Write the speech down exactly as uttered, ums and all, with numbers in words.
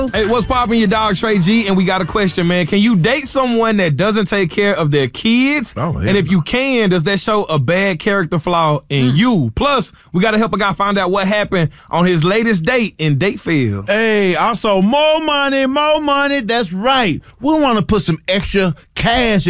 Hey, what's poppin', your dog Trey G? And we got a question, man. Can you date someone that doesn't take care of their kids? Oh, yeah. And if you can, does that show a bad character flaw in mm. you? Plus, we got to help a guy find out what happened on his latest date in Dateville. Hey, also more money, more money. That's right. We want to put some extra cash